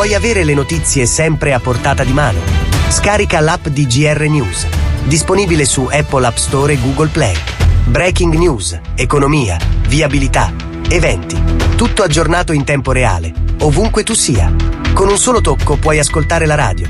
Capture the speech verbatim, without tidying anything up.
vuoi avere le notizie sempre a portata di mano? Scarica l'app di G R News, disponibile su Apple App Store e Google Play. Breaking news, economia, viabilità, eventi, tutto aggiornato in tempo reale, ovunque tu sia. Con un solo tocco puoi ascoltare la radio,